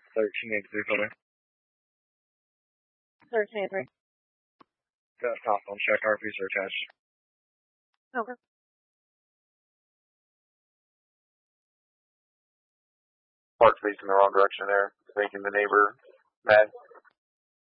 1383 for me. 1383. Got a top phone check, RPs are attached. Okay. Park's facing the wrong direction there, making the neighbor mad.